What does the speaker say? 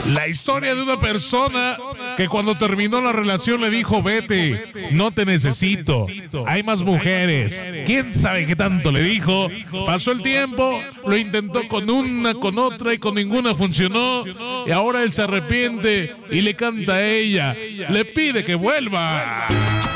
La historia de una persona que cuando terminó la relación le dijo: vete, no te necesito, hay más mujeres. ¿Quién sabe qué tanto le dijo? Pasó el tiempo, lo intentó con una, con otra y con ninguna funcionó. Y ahora él se arrepiente y le canta a ella, le pide que vuelva.